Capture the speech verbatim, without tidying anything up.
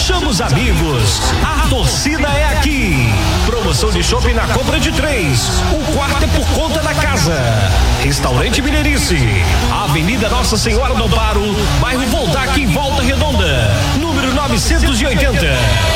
chama os amigos. A torcida é aqui. Promoção de shopping na compra de três. O quarto é por conta da casa. Restaurante Mineirice. Avenida Nossa Senhora do Amparo, bairro Voltac, em Volta Redonda. Número novecentos e oitenta.